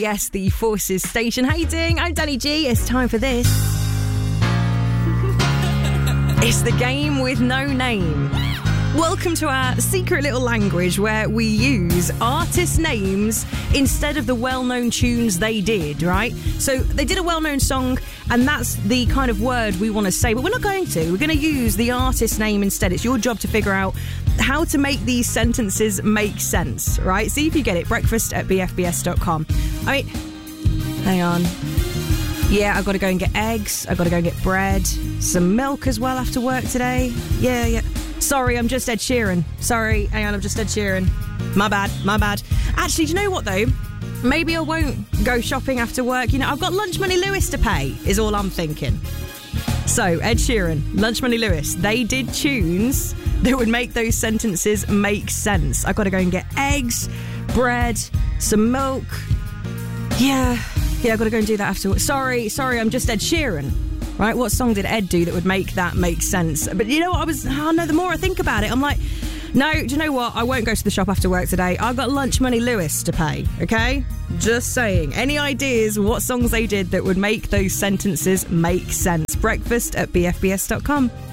Yes, the Forces station. How you doing? I'm Danny G. It's time for this. It's the game with no name. Welcome to our secret little language where we use artist names instead of the well-known tunes they did, right? So they did a well-known song and that's the kind of word we want to say, but we're not going to. We're going to use the artist name instead. It's your job to figure out how to make these sentences make sense, right? See if you get it. breakfast@bfbs.com. I mean, hang on. Yeah, I've got to go and get eggs. I've got to go and get bread. Some milk as well after work today. Yeah. Sorry, I'm just Ed Sheeran. Sorry, hang on, I'm just Ed Sheeran. My bad. Actually, do you know what, though? Maybe I won't go shopping after work. You know, I've got Lunch Money Lewis to pay, is all I'm thinking. So, Ed Sheeran, Lunch Money Lewis, they did tunes that would make those sentences make sense. I've got to go and get eggs, bread, some milk. Yeah, I've got to go and do that after work. Sorry, I'm just Ed Sheeran. Right, what song did Ed do that would make that make sense? But you know what, the more I think about it, I'm like, no, do you know what? I won't go to the shop after work today. I've got Lunch Money Lewis to pay, okay? Just saying. Any ideas what songs they did that would make those sentences make sense? breakfast@bfbs.com.